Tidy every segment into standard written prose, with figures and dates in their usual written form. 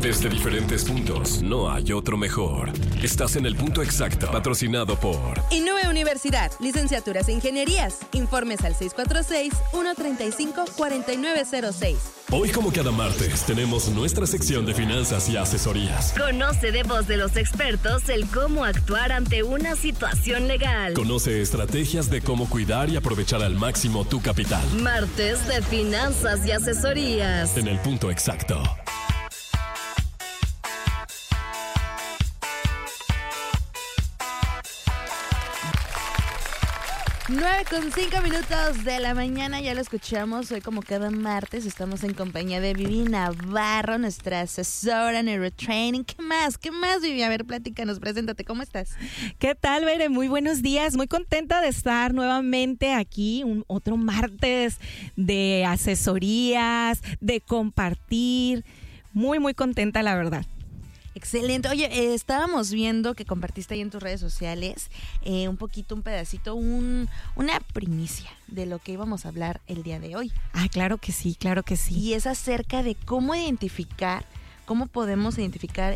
Desde diferentes puntos, no hay otro mejor. Estás en el punto exacto, patrocinado por Innove Universidad, licenciaturas e ingenierías. Informes al 646-135-4906. Hoy, como cada martes, tenemos nuestra sección de finanzas y asesorías. Conoce de voz de los expertos el cómo actuar ante una situación legal. Conoce estrategias de cómo cuidar y aprovechar al máximo tu capital. Martes de finanzas y asesorías. En el punto exacto. 9:05 de la mañana, ya lo escuchamos. Hoy, como cada martes, estamos en compañía de Vivi Navarro, nuestra asesora en Neurotraining. ¿Qué más, Vivi? A ver, platícanos, preséntate, ¿cómo estás? ¿Qué tal, Bere? Muy buenos días. Muy contenta de estar nuevamente aquí, otro martes de asesorías, de compartir. Muy, muy contenta, la verdad. Excelente. Oye, estábamos viendo que compartiste ahí en tus redes sociales un pedacito, una primicia de lo que íbamos a hablar el día de hoy. Ah, claro que sí, claro que sí. Y es acerca de cómo podemos identificar,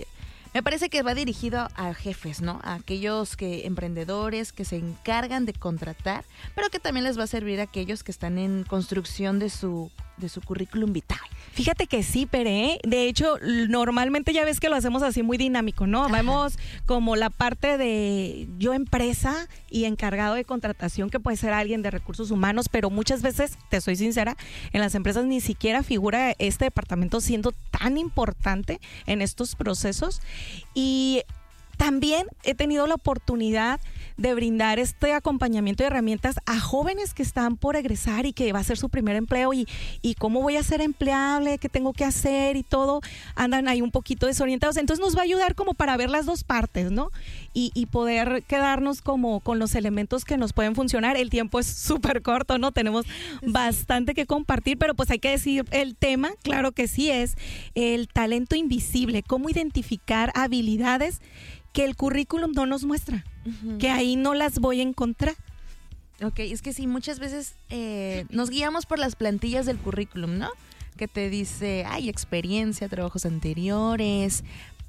me parece que va dirigido a jefes, ¿no? A aquellos emprendedores que se encargan de contratar, pero que también les va a servir a aquellos que están en construcción de su currículum vitae. Fíjate que sí, Pere. De hecho, normalmente ya ves que lo hacemos así muy dinámico, ¿no? Ajá. Vemos como la parte de yo empresa y encargado de contratación, que puede ser alguien de recursos humanos, pero muchas veces, te soy sincera, en las empresas ni siquiera figura este departamento siendo tan importante en estos procesos. Y también he tenido la oportunidad de brindar este acompañamiento de herramientas a jóvenes que están por egresar y que va a ser su primer empleo y cómo voy a ser empleable, qué tengo que hacer y todo. Andan ahí un poquito desorientados. Entonces nos va a ayudar como para ver las dos partes, ¿no? Y poder quedarnos como con los elementos que nos pueden funcionar. El tiempo es súper corto, ¿no? Tenemos bastante que compartir, pero pues hay que decir el tema, claro que sí, es el talento invisible. Cómo identificar habilidades que el currículum no nos muestra, que ahí no las voy a encontrar. Ok, es que sí, muchas veces nos guiamos por las plantillas del currículum, ¿no? Que te dice, hay experiencia, trabajos anteriores,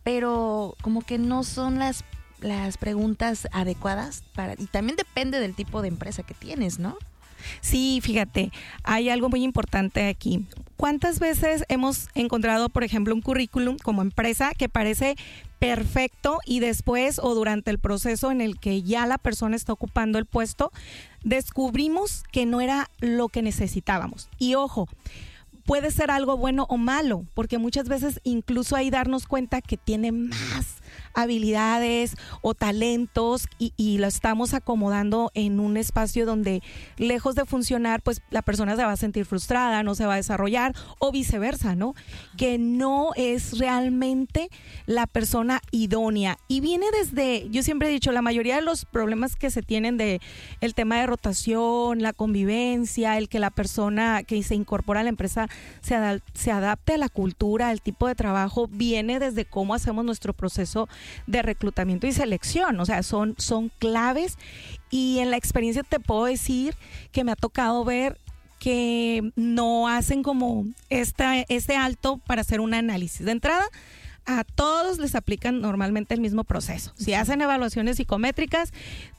pero como que no son las preguntas adecuadas y también depende del tipo de empresa que tienes, ¿no? Sí, fíjate, hay algo muy importante aquí. ¿Cuántas veces hemos encontrado, por ejemplo, un currículum como empresa que parece perfecto y después o durante el proceso en el que ya la persona está ocupando el puesto, descubrimos que no era lo que necesitábamos? Y ojo, puede ser algo bueno o malo, porque muchas veces incluso hay darnos cuenta que tiene más habilidades o talentos y lo estamos acomodando en un espacio donde, lejos de funcionar, pues la persona se va a sentir frustrada, no se va a desarrollar, o viceversa, ¿no? Que no es realmente la persona idónea. Y viene desde, yo siempre he dicho, la mayoría de los problemas que se tienen de el tema de rotación, la convivencia, el que la persona que se incorpora a la empresa se adapte a la cultura, al tipo de trabajo, viene desde cómo hacemos nuestro proceso de reclutamiento y selección. O sea, son claves, y en la experiencia te puedo decir que me ha tocado ver que no hacen como este alto para hacer un análisis. De entrada, a todos les aplican normalmente el mismo proceso. Si hacen evaluaciones psicométricas,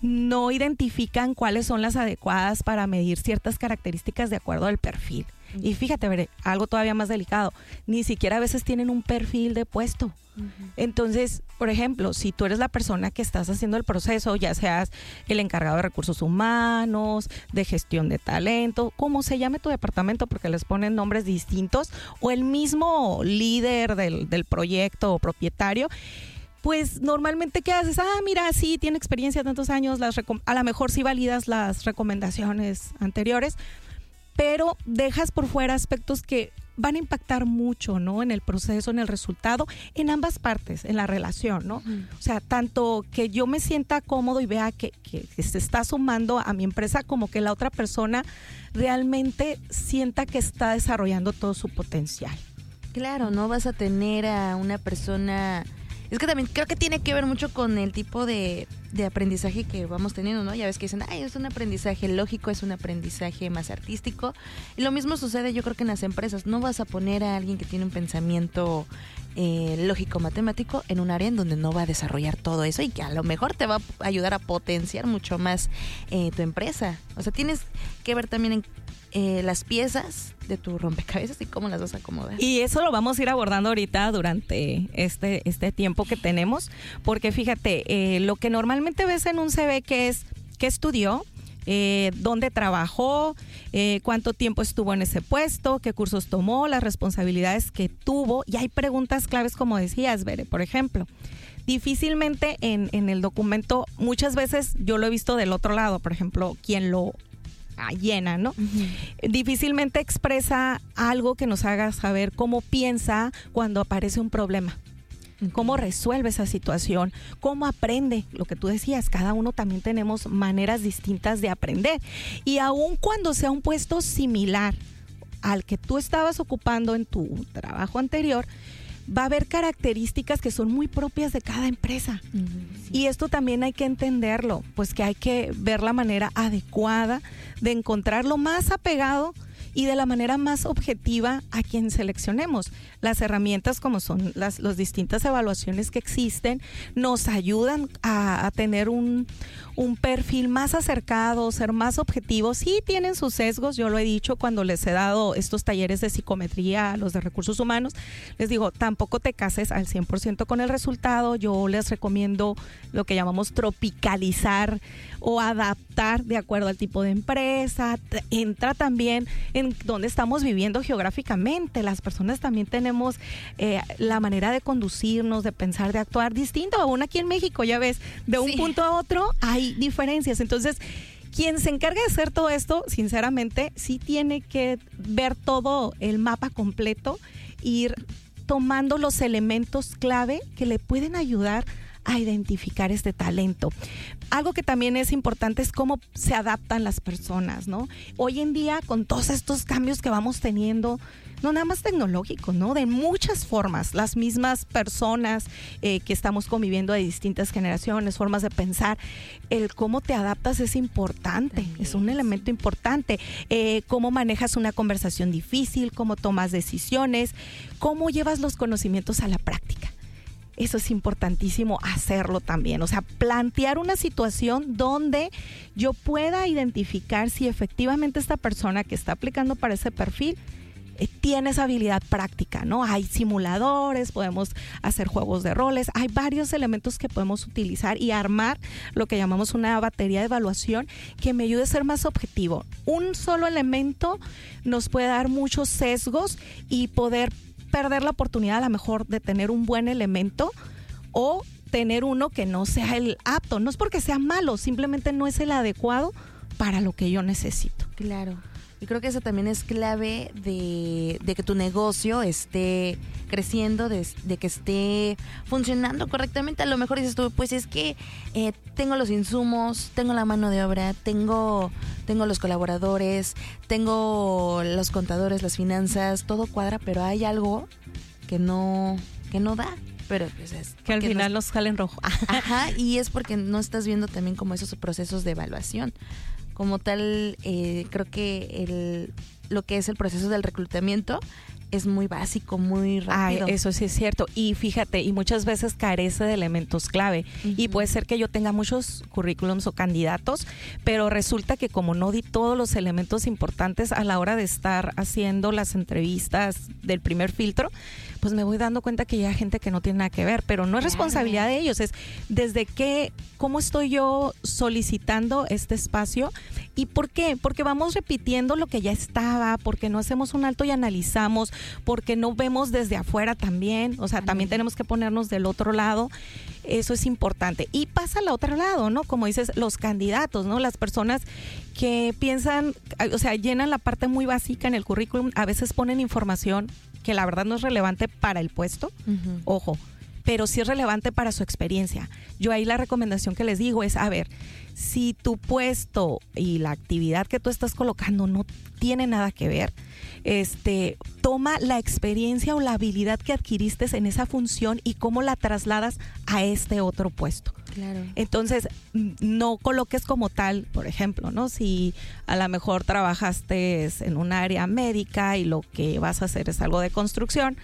no identifican cuáles son las adecuadas para medir ciertas características de acuerdo al perfil. Y fíjate, Veré, algo todavía más delicado, ni siquiera a veces tienen un perfil de puesto. Entonces, por ejemplo, si tú eres la persona que estás haciendo el proceso, ya seas el encargado de recursos humanos, de gestión de talento, como se llame tu departamento, porque les ponen nombres distintos, o el mismo líder del proyecto o propietario, pues normalmente ¿qué haces? Mira, sí, tiene experiencia tantos años, a lo mejor sí validas las recomendaciones anteriores, pero dejas por fuera aspectos que van a impactar mucho, ¿no? En el proceso, en el resultado, en ambas partes, en la relación, ¿no? O sea, tanto que yo me sienta cómodo y vea que se está sumando a mi empresa, como que la otra persona realmente sienta que está desarrollando todo su potencial. Claro, no vas a tener a una persona... Es que también creo que tiene que ver mucho con el tipo de aprendizaje que vamos teniendo, ¿no? Ya ves que dicen, es un aprendizaje lógico, es un aprendizaje más artístico. Y lo mismo sucede, yo creo, que en las empresas. No vas a poner a alguien que tiene un pensamiento lógico-matemático en un área en donde no va a desarrollar todo eso y que a lo mejor te va a ayudar a potenciar mucho más tu empresa. O sea, tienes que ver también en las piezas de tu rompecabezas y cómo las vas a acomodar. Y eso lo vamos a ir abordando ahorita durante este tiempo que tenemos, porque fíjate, lo que normalmente ves en un CV que es qué estudió, dónde trabajó, cuánto tiempo estuvo en ese puesto, qué cursos tomó, las responsabilidades que tuvo, y hay preguntas claves como decías, Bere, por ejemplo. Difícilmente en el documento, muchas veces yo lo he visto del otro lado, por ejemplo, quien lo llena, ¿no? Uh-huh. Difícilmente expresa algo que nos haga saber cómo piensa cuando aparece un problema. Cómo resuelve esa situación, cómo aprende, lo que tú decías, cada uno también tenemos maneras distintas de aprender. Y aun cuando sea un puesto similar al que tú estabas ocupando en tu trabajo anterior, va a haber características que son muy propias de cada empresa. Sí. Y esto también hay que entenderlo, pues que hay que ver la manera adecuada de encontrar lo más apegado y de la manera más objetiva a quien seleccionemos. Las herramientas como son las distintas evaluaciones que existen nos ayudan a tener un perfil más acercado, ser más objetivos. Sí tienen sus sesgos, yo lo he dicho cuando les he dado estos talleres de psicometría a los de recursos humanos, les digo, tampoco te cases al 100% con el resultado, yo les recomiendo lo que llamamos tropicalizar o adaptar de acuerdo al tipo de empresa. Entra también en dónde estamos viviendo geográficamente. Las personas también tenemos la manera de conducirnos, de pensar, de actuar distinto. Aún aquí en México, ya ves, de un punto a otro hay diferencias. Entonces, quien se encarga de hacer todo esto, sinceramente, sí tiene que ver todo el mapa completo, ir tomando los elementos clave que le pueden ayudar a identificar este talento. Algo que también es importante es cómo se adaptan las personas, ¿no? Hoy en día, con todos estos cambios que vamos teniendo, no nada más tecnológicos, ¿no? De muchas formas, las mismas personas que estamos conviviendo de distintas generaciones, formas de pensar, el cómo te adaptas es importante, es un elemento importante. Cómo manejas una conversación difícil, cómo tomas decisiones, cómo llevas los conocimientos a la práctica. Eso es importantísimo hacerlo también, o sea, plantear una situación donde yo pueda identificar si efectivamente esta persona que está aplicando para ese perfil tiene esa habilidad práctica, ¿no? Hay simuladores, podemos hacer juegos de roles, hay varios elementos que podemos utilizar y armar lo que llamamos una batería de evaluación que me ayude a ser más objetivo. Un solo elemento nos puede dar muchos sesgos y poder perder la oportunidad a lo mejor de tener un buen elemento o tener uno que no sea el apto. No es porque sea malo, simplemente no es el adecuado para lo que yo necesito. Claro. Y creo que eso también es clave de que tu negocio esté creciendo, de que esté funcionando correctamente. A lo mejor dices tú, pues es que tengo los insumos, tengo la mano de obra, tengo los colaboradores, tengo los contadores, las finanzas, todo cuadra, pero hay algo que no da. Pero pues es que al final nos sale en rojo. Ajá, y es porque no estás viendo también como esos procesos de evaluación. Como tal, creo que lo que es el proceso del reclutamiento es muy básico, muy rápido. Eso sí es cierto. Y fíjate, y muchas veces carece de elementos clave. Uh-huh. Y puede ser que yo tenga muchos currículums o candidatos, pero resulta que como no di todos los elementos importantes a la hora de estar haciendo las entrevistas del primer filtro, pues me voy dando cuenta que ya hay gente que no tiene nada que ver, pero no es responsabilidad de ellos, es cómo estoy yo solicitando este espacio y por qué, porque vamos repitiendo lo que ya estaba, porque no hacemos un alto y analizamos, porque no vemos desde afuera también, o sea, también tenemos que ponernos del otro lado, eso es importante. Y pasa al otro lado, ¿no? Como dices, los candidatos, ¿no? Las personas que piensan, o sea, llenan la parte muy básica en el currículum, a veces ponen información que la verdad no es relevante para el puesto, uh-huh. Ojo, pero sí es relevante para su experiencia. Yo ahí la recomendación que les digo es, a ver, si tu puesto y la actividad que tú estás colocando no tiene nada que ver, toma la experiencia o la habilidad que adquiriste en esa función y cómo la trasladas a este otro puesto. Claro. Entonces, no coloques como tal, por ejemplo, ¿no? Si a lo mejor trabajaste en un área médica y lo que vas a hacer es algo de construcción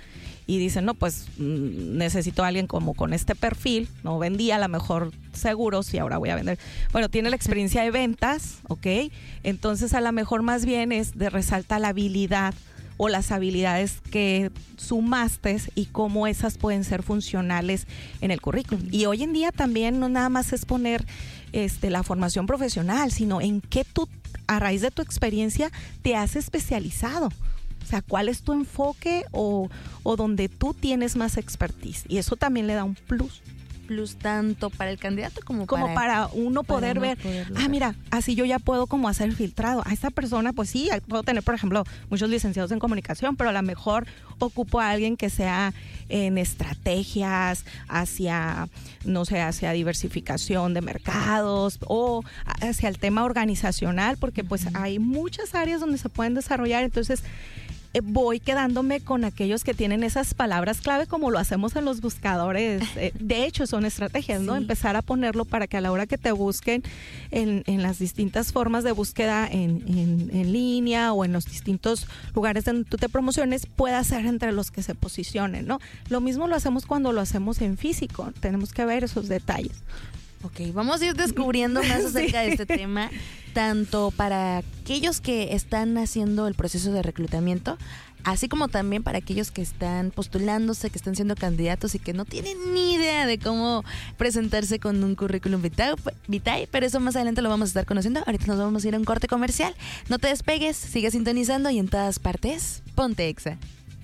y dicen, no, pues necesito a alguien como con este perfil, no vendía a lo mejor seguros y ahora voy a vender. Bueno, tiene la experiencia de ventas, ¿ok? Entonces a lo mejor más bien es de resalta la habilidad o las habilidades que sumaste y cómo esas pueden ser funcionales en el currículum. Y hoy en día también no nada más es poner la formación profesional, sino en qué tú, a raíz de tu experiencia, te has especializado. O sea, cuál es tu enfoque o donde tú tienes más expertise. Y eso también le da un plus. Plus tanto para el candidato como para uno poder ver, mira, así yo ya puedo como hacer el filtrado. A esta persona, pues sí, puedo tener, por ejemplo, muchos licenciados en comunicación, pero a lo mejor ocupo a alguien que sea en estrategias hacia, no sé, hacia diversificación de mercados o hacia el tema organizacional, porque pues hay muchas áreas donde se pueden desarrollar. Entonces voy quedándome con aquellos que tienen esas palabras clave, como lo hacemos en los buscadores. De hecho, son estrategias, ¿no? Empezar a ponerlo para que a la hora que te busquen en las distintas formas de búsqueda en línea o en los distintos lugares donde tú te promociones, pueda ser entre los que se posicionen, ¿no? Lo mismo lo hacemos cuando lo hacemos en físico. Tenemos que ver esos detalles. Ok, vamos a ir descubriendo más acerca de este tema, tanto para aquellos que están haciendo el proceso de reclutamiento, así como también para aquellos que están postulándose, que están siendo candidatos y que no tienen ni idea de cómo presentarse con un currículum vitae, pero eso más adelante lo vamos a estar conociendo. Ahorita nos vamos a ir a un corte comercial. No te despegues, sigue sintonizando y en todas partes, ponte Exa.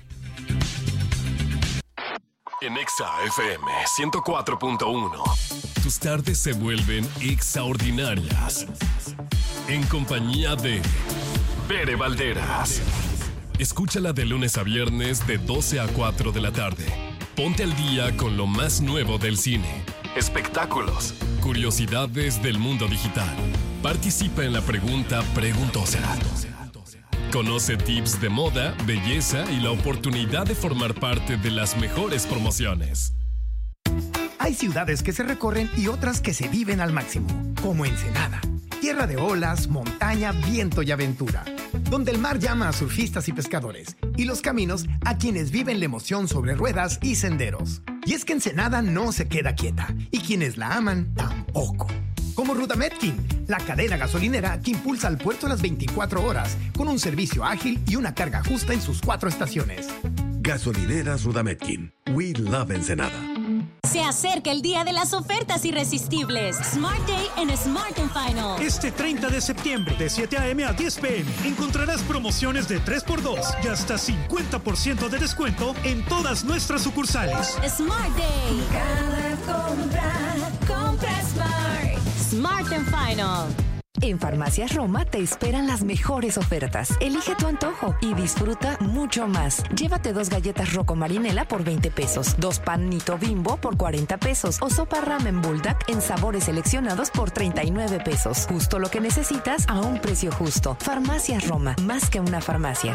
En Exa FM 104.1, tus tardes se vuelven extraordinarias. En compañía de Bere Valderas. Escúchala de lunes a viernes de 12 a 4 de la tarde. Ponte al día con lo más nuevo del cine, espectáculos, curiosidades del mundo digital. Participa en la pregunta preguntosa. Conoce tips de moda, belleza y la oportunidad de formar parte de las mejores promociones. Hay ciudades que se recorren y otras que se viven al máximo, como Ensenada, tierra de olas, montaña, viento y aventura, donde el mar llama a surfistas y pescadores, y los caminos a quienes viven la emoción sobre ruedas y senderos. Y es que Ensenada no se queda quieta, y quienes la aman tampoco. Como Rudametkin, la cadena gasolinera que impulsa al puerto a las 24 horas, con un servicio ágil y una carga justa en sus 4 estaciones. Gasolineras Rudametkin. We love Ensenada. Se acerca el día de las ofertas irresistibles. Smart Day en Smart & Final. Este 30 de septiembre, de 7 a.m. a 10 p.m., encontrarás promociones de 3x2 y hasta 50% de descuento en todas nuestras sucursales. Smart Day. Cada compra Smart. Smart & Final. En Farmacias Roma te esperan las mejores ofertas. Elige tu antojo y disfruta mucho más. Llévate 2 galletas Rocco Marinela por 20 pesos, 2 panito Bimbo por 40 pesos o sopa ramen Bulldog en sabores seleccionados por 39 pesos. Justo lo que necesitas a un precio justo. Farmacias Roma, más que una farmacia.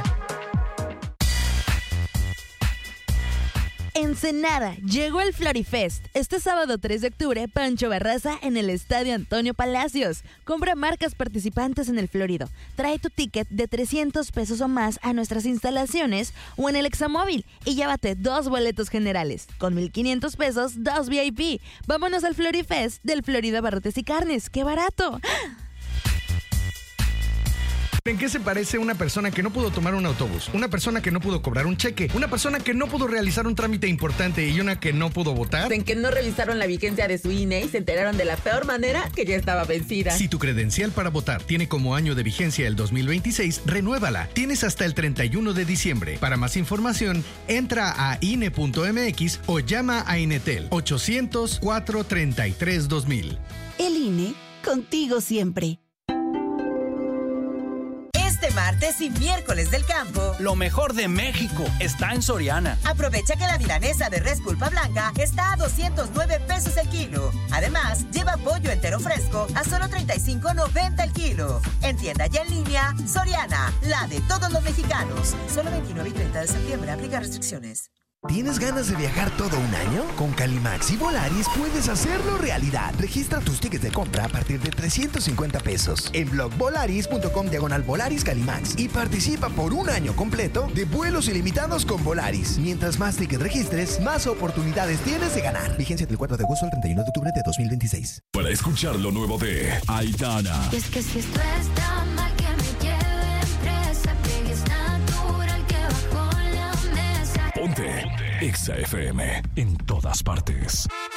Ensenada, llegó el Florifest. Este sábado 3 de octubre, Pancho Barraza en el Estadio Antonio Palacios. Compra marcas participantes en el Florido. Trae tu ticket de 300 pesos o más a nuestras instalaciones o en el Examóvil y llévate 2 boletos generales. Con 1,500 pesos, 2 VIP. Vámonos al Florifest del Florida Barrotes y Carnes. ¡Qué barato! ¿En qué se parece una persona que no pudo tomar un autobús? Una persona que no pudo cobrar un cheque, una persona que no pudo realizar un trámite importante y una que no pudo votar. En que no revisaron la vigencia de su INE y se enteraron de la peor manera, que ya estaba vencida. Si tu credencial para votar tiene como año de vigencia el 2026, renuévala. Tienes hasta el 31 de diciembre. Para más información, entra a INE.mx o llama a Inetel 800-433-2000. El INE, contigo siempre. Martes y miércoles del campo. Lo mejor de México está en Soriana. Aprovecha que la milanesa de res pulpa blanca está a 209 pesos el kilo. Además, lleva pollo entero fresco a solo 35.90 el kilo. En tienda y en línea, Soriana, la de todos los mexicanos. Solo 29 y 30 de septiembre, aplica restricciones. ¿Tienes ganas de viajar todo un año? Con Calimax y Volaris puedes hacerlo realidad. Registra tus tickets de compra a partir de 350 pesos en blogvolaris.com/Volaris Calimax y participa por un año completo de vuelos ilimitados con Volaris. Mientras más tickets registres, más oportunidades tienes de ganar. Vigencia del 4 de agosto al 31 de octubre de 2026. Para escuchar lo nuevo de Aitana. Y es que si esto está mal que me lleve presa, que es natural que bajo la mesa. Ponte Exa FM en todas partes.